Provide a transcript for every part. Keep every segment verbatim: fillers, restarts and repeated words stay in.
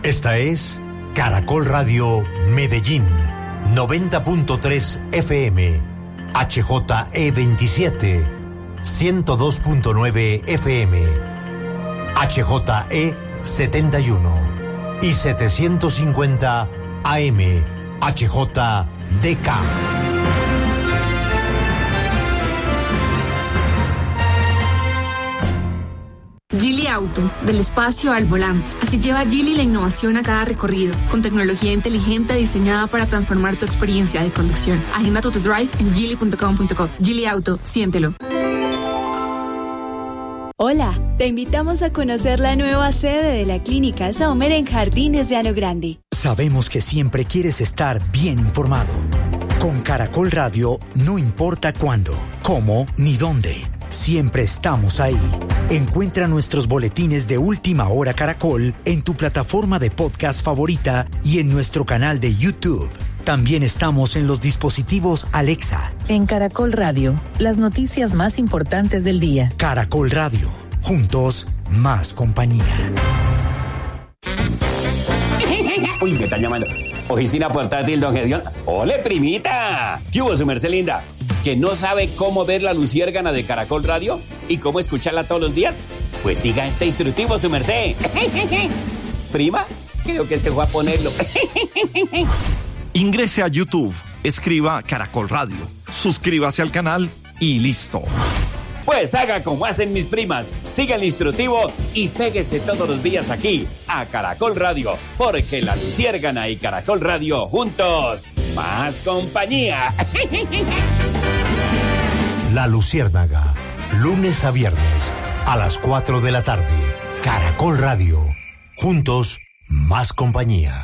Esta es Caracol Radio Medellín, noventa punto tres F M, H J E veintisiete, ciento dos punto nueve F M, H J E setenta y uno y setecientos cincuenta A M, H J D K. Geely Auto, del espacio al volante. Así lleva Geely la innovación a cada recorrido, con tecnología inteligente diseñada para transformar tu experiencia de conducción. Agenda tu test drive en geely punto com punto co. Geely Auto, siéntelo. Hola, te invitamos a conocer la nueva sede de la Clínica Sommer en Jardines de Llano Grande. Sabemos que siempre quieres estar bien informado. Con Caracol Radio, no importa cuándo, cómo ni dónde. Siempre estamos ahí. Encuentra nuestros boletines de Última Hora Caracol en tu plataforma de podcast favorita y en nuestro canal de YouTube. También estamos en los dispositivos Alexa. En Caracol Radio, las noticias más importantes del día. Caracol Radio, juntos, más compañía. Uy, me están llamando. Oficina portátil, don Gedeón. ¡Ole, primita! ¿Qué hubo, su merced linda? ¿Que no sabe cómo ver la luciérgana de Caracol Radio y cómo escucharla todos los días? Pues siga este instructivo, su merced. ¿Prima? Creo que se fue a ponerlo. Ingrese a YouTube, escriba Caracol Radio, suscríbase al canal y listo. Pues haga como hacen mis primas, siga el instructivo y péguese todos los días aquí a Caracol Radio, porque la luciérgana y Caracol Radio juntos, más compañía. La Luciérnaga, lunes a viernes a las cuatro de la tarde. Caracol Radio, juntos, más compañía.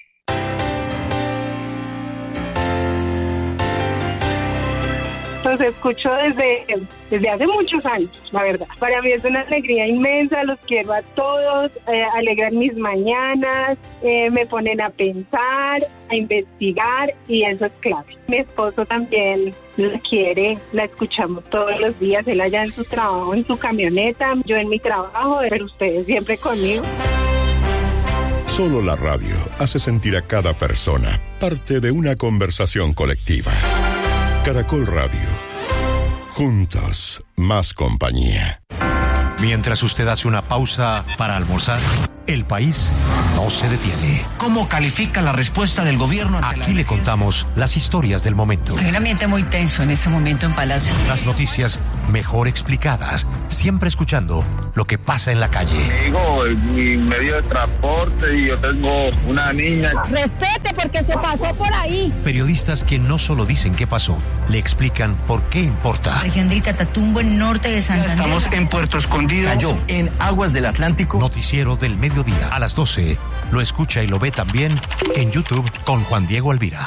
Los escucho desde, desde hace muchos años, la verdad. Para mí es una alegría inmensa, los quiero a todos, eh, alegran mis mañanas, eh, me ponen a pensar, a investigar y eso es clave. Mi esposo también la quiere, la escuchamos todos los días, él allá en su trabajo, en su camioneta, yo en mi trabajo, pero ustedes siempre conmigo. Solo la radio hace sentir a cada persona parte de una conversación colectiva. Caracol Radio. Juntos, más compañía. Mientras usted hace una pausa para almorzar, el país no se detiene. ¿Cómo califica la respuesta del gobierno? Aquí le contamos las historias del momento. Hay un ambiente muy tenso en este momento en Palacio. Las noticias mejor explicadas, siempre escuchando lo que pasa en la calle. Digo, mi medio de transporte y yo tengo una niña. Respete porque se pasó por ahí. Periodistas que no solo dicen qué pasó, le explican por qué importa. Región del Catatumbo, en norte de Santander. Estamos en Puerto Escondido. Cayó en aguas del Atlántico. Noticiero del mediodía a las doce. Lo escucha y lo ve también en YouTube con Juan Diego Alvira.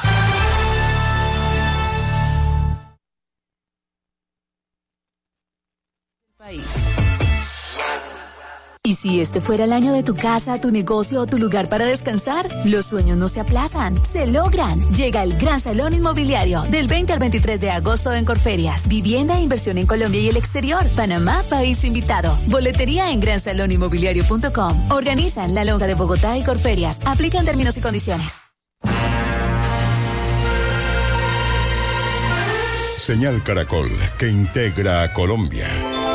País. ¿Y si este fuera el año de tu casa, tu negocio o tu lugar para descansar? Los sueños no se aplazan, se logran. Llega el Gran Salón Inmobiliario del veinte al veintitrés de agosto en Corferias. Vivienda e inversión en Colombia y el exterior. Panamá, país invitado. Boletería en gran salón inmobiliario punto com. Organizan La Longa de Bogotá y Corferias. Aplican términos y condiciones. Señal Caracol, que integra a Colombia.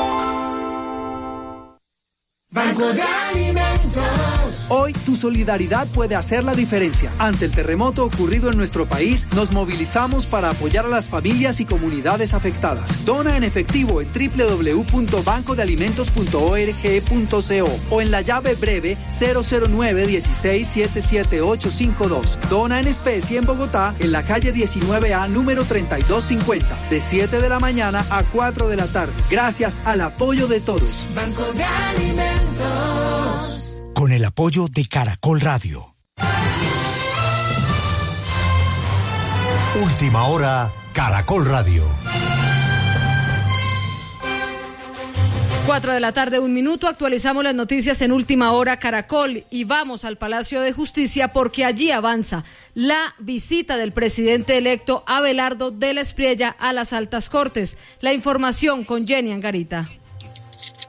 Banco de Alimentos. Hoy tu solidaridad puede hacer la diferencia. Ante el terremoto ocurrido en nuestro país, nos movilizamos para apoyar a las familias y comunidades afectadas. Dona en efectivo en doble u doble u doble u punto banco de alimentos punto org punto co o en la llave breve cero cero nueve uno seis siete siete ocho cinco dos. Dona en especie en Bogotá, en la calle diecinueve A, número treinta y dos cincuenta, de siete de la mañana a cuatro de la tarde. Gracias al apoyo de todos. Banco de Alimentos. Con el apoyo de Caracol Radio. Última hora, Caracol Radio. Cuatro de la tarde, un minuto, actualizamos las noticias en Última Hora Caracol y vamos al Palacio de Justicia porque allí avanza la visita del presidente electo Abelardo de la Espriella a las Altas Cortes. La información con Jenny Angarita.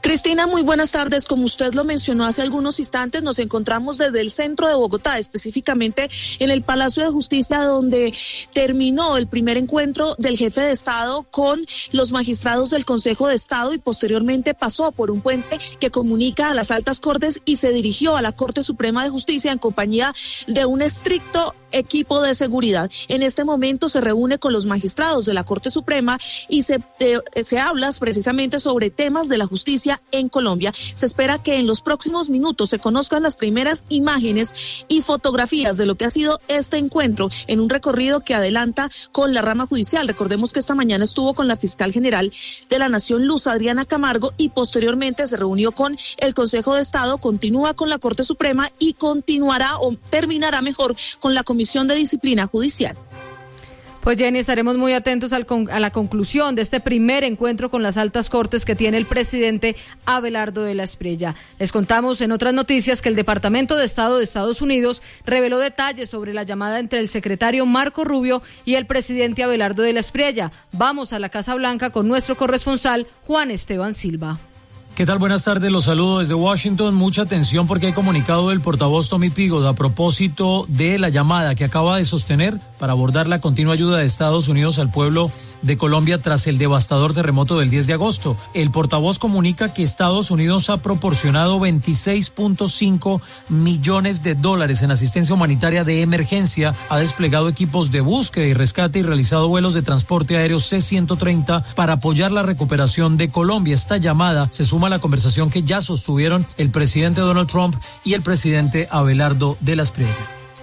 Cristina, muy buenas tardes. Como usted lo mencionó hace algunos instantes, nos encontramos desde el centro de Bogotá, específicamente en el Palacio de Justicia, donde terminó el primer encuentro del jefe de Estado con los magistrados del Consejo de Estado y posteriormente pasó por un puente que comunica a las altas cortes y se dirigió a la Corte Suprema de Justicia en compañía de un estricto equipo de seguridad. En este momento se reúne con los magistrados de la Corte Suprema y se, eh, se habla precisamente sobre temas de la justicia en Colombia. Se espera que en los próximos minutos se conozcan las primeras imágenes y fotografías de lo que ha sido este encuentro en un recorrido que adelanta con la rama judicial. Recordemos que esta mañana estuvo con la fiscal general de la Nación, Luz Adriana Camargo, y posteriormente se reunió con el Consejo de Estado, continúa con la Corte Suprema y continuará o terminará mejor con la Comisión de Disciplina Judicial. Pues Jenny, estaremos muy atentos al con, a la conclusión de este primer encuentro con las altas cortes que tiene el presidente Abelardo de la Espriella. Les contamos en otras noticias que el Departamento de Estado de Estados Unidos reveló detalles sobre la llamada entre el secretario Marco Rubio y el presidente Abelardo de la Espriella. Vamos a la Casa Blanca con nuestro corresponsal Juan Esteban Silva. ¿Qué tal? Buenas tardes, los saludo desde Washington. Mucha atención porque hay comunicado del portavoz Tommy Pigot a propósito de la llamada que acaba de sostener para abordar la continua ayuda de Estados Unidos al pueblo de Colombia tras el devastador terremoto del diez de agosto. El portavoz comunica que Estados Unidos ha proporcionado veintiséis punto cinco millones de dólares en asistencia humanitaria de emergencia, ha desplegado equipos de búsqueda y rescate y realizado vuelos de transporte aéreo C ciento treinta para apoyar la recuperación de Colombia. Esta llamada se suma a la conversación que ya sostuvieron el presidente Donald Trump y el presidente Abelardo de la Espriella.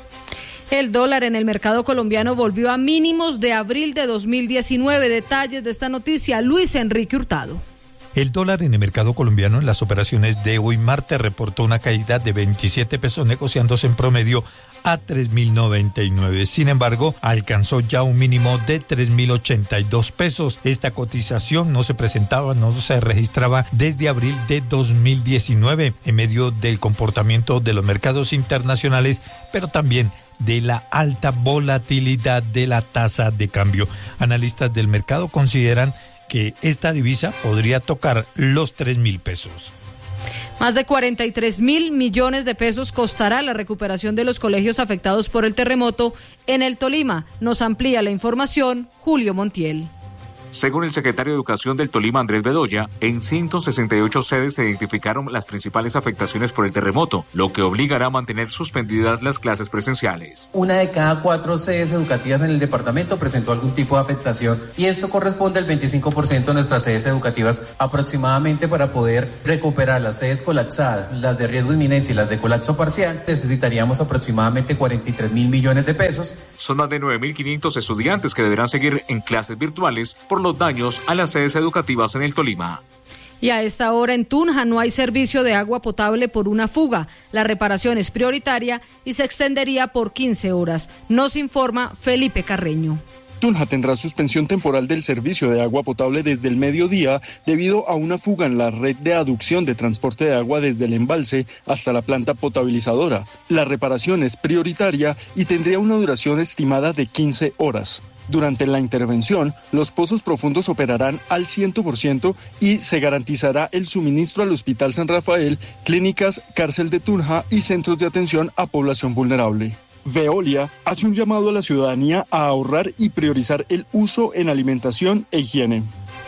El dólar en el mercado colombiano volvió a mínimos de abril de dos mil diecinueve. Detalles de esta noticia, Luis Enrique Hurtado. El dólar en el mercado colombiano en las operaciones de hoy martes reportó una caída de veintisiete pesos, negociándose en promedio a tres mil noventa y nueve. Sin embargo, alcanzó ya un mínimo de tres mil ochenta y dos pesos. Esta cotización no se presentaba, no se registraba desde abril de dos mil diecinueve, en medio del comportamiento de los mercados internacionales, pero también de la alta volatilidad de la tasa de cambio. Analistas del mercado consideran que esta divisa podría tocar los tres mil pesos. Más de cuarenta y tres mil millones de pesos costará la recuperación de los colegios afectados por el terremoto en el Tolima. Nos amplía la información Julio Montiel. Según el secretario de Educación del Tolima, Andrés Bedoya, en ciento sesenta y ocho sedes se identificaron las principales afectaciones por el terremoto, lo que obligará a mantener suspendidas las clases presenciales. Una de cada cuatro sedes educativas en el departamento presentó algún tipo de afectación y esto corresponde al veinticinco por ciento de nuestras sedes educativas aproximadamente. Para poder recuperar las sedes colapsadas, las de riesgo inminente y las de colapso parcial, necesitaríamos aproximadamente cuarenta y tres mil millones de pesos. Son más de nueve mil quinientos estudiantes que deberán seguir en clases virtuales por los daños a las sedes educativas en el Tolima. Y a esta hora en Tunja no hay servicio de agua potable por una fuga. La reparación es prioritaria y se extendería por quince horas. Nos informa Felipe Carreño. Tunja tendrá suspensión temporal del servicio de agua potable desde el mediodía debido a una fuga en la red de aducción de transporte de agua desde el embalse hasta la planta potabilizadora. La reparación es prioritaria y tendría una duración estimada de quince horas. Durante la intervención, los pozos profundos operarán al cien por ciento y se garantizará el suministro al Hospital San Rafael, clínicas, cárcel de Tunja y centros de atención a población vulnerable. Veolia hace un llamado a la ciudadanía a ahorrar y priorizar el uso en alimentación e higiene.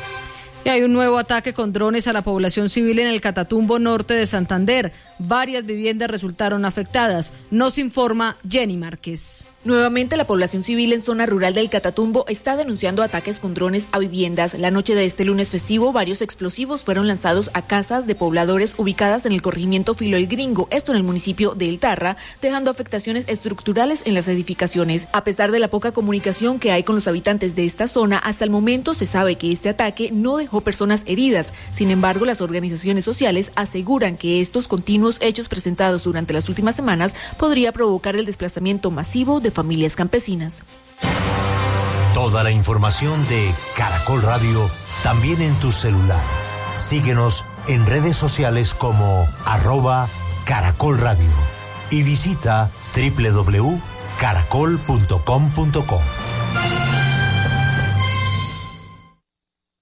Y hay un nuevo ataque con drones a la población civil en el Catatumbo norte de Santander. Varias viviendas resultaron afectadas. Nos informa Jenny Márquez. Nuevamente la población civil en zona rural del Catatumbo está denunciando ataques con drones a viviendas. La noche de este lunes festivo, varios explosivos fueron lanzados a casas de pobladores ubicadas en el corregimiento Filo el Gringo, esto en el municipio de El Tarra, dejando afectaciones estructurales en las edificaciones. A pesar de la poca comunicación que hay con los habitantes de esta zona, hasta el momento se sabe que este ataque no dejó personas heridas. Sin embargo, las organizaciones sociales aseguran que estos continuos hechos presentados durante las últimas semanas podría provocar el desplazamiento masivo de familias campesinas. Toda la información de Caracol Radio también en tu celular. Síguenos en redes sociales como arroba Caracol Radio y visita doble u doble u doble u punto caracol punto com punto co.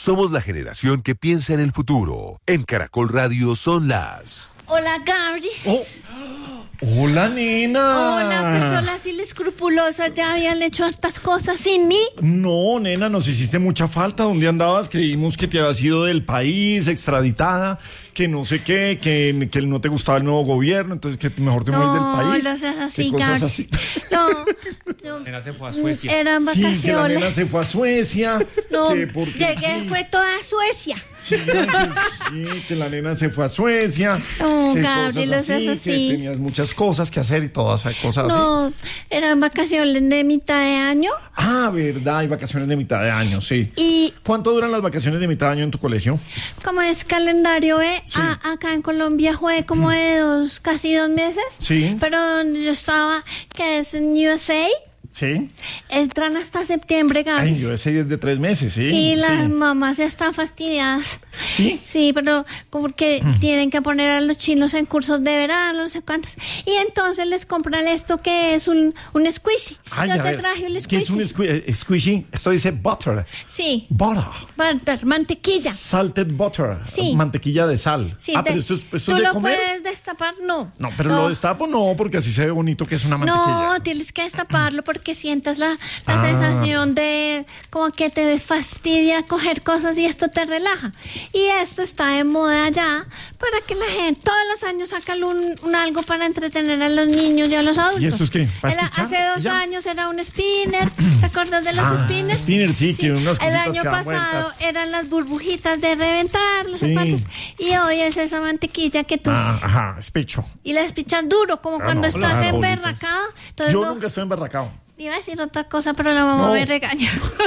Somos la generación que piensa en el futuro. En Caracol Radio son las... Hola, Gabri. Oh. Hola, nena. Hola, persona así escrupulosa. ¿Ya habían hecho estas cosas sin mí? No, nena, nos hiciste mucha falta. ¿Dónde andabas? Creímos que te habías ido del país, extraditada, que no sé qué, que, que no te gustaba el nuevo gobierno, entonces que mejor te no, mueves del país. No, no seas así, ¿Qué cosas Gabri? así? No, no. La nena se fue a Suecia. Eran vacaciones. Sí, que la nena se fue a Suecia. No, que porque llegué, sí. fue toda Suecia. Sí, que, sí, que la nena se fue a Suecia. No, que Gabri, no cosas seas así, así. que tenías muchas cosas que hacer y todas esas cosas no, así. No, eran vacaciones de mitad de año. Ah, verdad, hay vacaciones de mitad de año, sí. Y ¿cuánto duran las vacaciones de mitad de año en tu colegio? Como es calendario, ¿eh? Sí. A, acá en Colombia fue como de dos, casi dos meses. Sí. Pero donde yo estaba, que es en U S A. Sí. Entran hasta septiembre, Gaby. Ay, yo ese es de tres meses, sí. Sí, las sí. mamás ya están fastidiadas. ¿Sí? Sí, pero porque mm. tienen que poner a los chinos en cursos de verano, no sé cuántos. Y entonces les compran esto que es un, un squishy. Ay, yo a te ver, traje un squishy. ¿Qué es un squi squishy? Esto dice butter. Sí. Butter. Butter, mantequilla. Salted butter. Sí. Mantequilla de sal. Sí, ah, de, pero esto es, esto ¿tú es de lo comer? puedes destapar? No. No, pero no. lo destapo no, porque así se ve bonito que es una mantequilla. No, tienes que destaparlo porque sientas la, la ah. sensación de como que te fastidia coger cosas y esto te relaja. Y esto está de moda ya para que la gente todos los años saca un, un algo para entretener a los niños y a los adultos. ¿Y esto es qué? El, hace dos ¿Ya? años era un spinner. ¿Te acuerdas de los ah, spinners? Spinner, sí, sí. Que unas el año que dan pasado vueltas. eran las burbujitas de reventar, los sí. zapatos. Y hoy es esa mantequilla que tú... Ah, ajá, espicho. Y la espichas duro, como ah, cuando no, estás emberracado. Entonces, Yo no, nunca estoy emberracado. Iba a decir otra cosa, pero la mamá no. me regaña.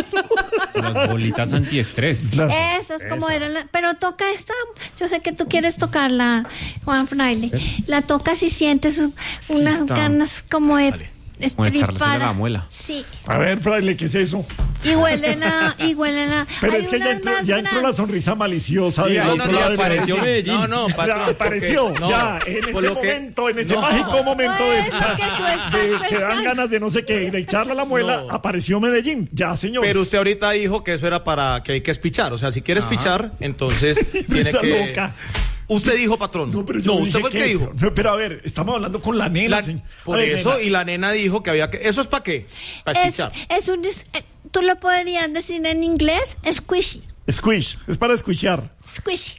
Las bolitas antiestrés. Las, Esas esa. como eran. La, pero toca esta. Yo sé que tú quieres tocarla, Juan Fraile. ¿Eh? La tocas y sientes unas sí, ganas como de vale. estripar. La muela. Sí. A ver, Fraile, ¿qué es eso? Y huelen a... Y huelen a pero hay es que ya entró, ya entró la sonrisa maliciosa. Sí, de no, no, no, apareció Medellín. No, no, patrón, ya apareció. No, ya, en ese momento, que, en ese no, mágico momento no de, de, de que dan ganas de no sé qué, de echarle a la muela, no. apareció Medellín. Ya, señor. Pero usted ahorita dijo que eso era para que hay que espichar. O sea, si quieres pichar, entonces tiene que... Loca. Usted dijo, patrón. No, pero yo no, no ¿usted fue qué, qué dijo? Pero, pero a ver, estamos hablando con la nena. La, por ver, eso, nena. Y la nena dijo que había que... ¿Eso es para qué? Para espichar. Es, es un... Es, tú lo podrías decir en inglés, squishy. Squish, es para escuchar. Squishy.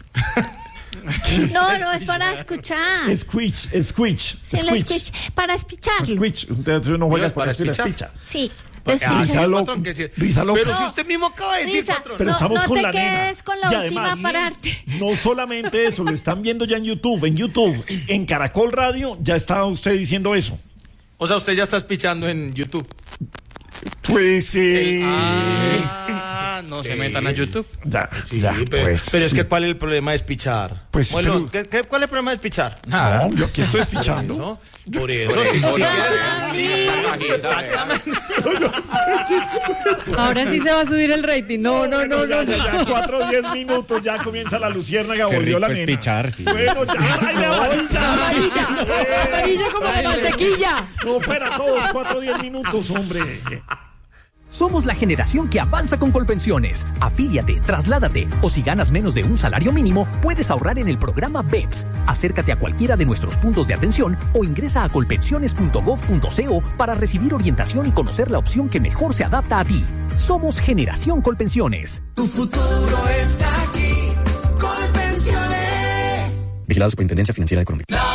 No, no, es para escuchar. Squish, squish. Sí, squish. squish. Para espichar. Squish. Entonces no juegas para espichar. Sí. Ah, risa loco. Risa loco. Pero no, si usted mismo acaba de decir, risa, patrón. Pero no, estamos no con te la nena. quedes con la y última además, pararte. No solamente eso, lo están viendo ya en YouTube. En YouTube, en Caracol Radio, ya está usted diciendo eso. O sea, usted ya está espichando en YouTube. Pues sí. El, ah, no sí. se metan a YouTube. Ya, sí, ya. Pero, pues, pero es sí. que ¿cuál es el problema de espichar? Pues bueno, pero... ¿qué, ¿cuál es el problema de espichar? Nada. No, yo aquí estoy espichando. ¿No? Por eso. Por eso. Si, si quieres, exactamente. Ahora sí se va a subir el rating. No, no, no, no. Ya, ya, cuatro o diez minutos, ya comienza la luciérnaga, volvió la nena. Espichar, sí. Bueno, ya, ay, la amarilla. Amarilla. Amarilla como de mantequilla. No, fuera todos, cuatro o diez minutos, hombre. Somos la generación que avanza con Colpensiones. Afíliate, trasládate o si ganas menos de un salario mínimo, puedes ahorrar en el programa B E P S. Acércate a cualquiera de nuestros puntos de atención o ingresa a colpensiones punto gov punto co para recibir orientación y conocer la opción que mejor se adapta a ti. Somos Generación Colpensiones. Tu futuro está aquí. Colpensiones. Vigilado Superintendencia Financiera de Colombia.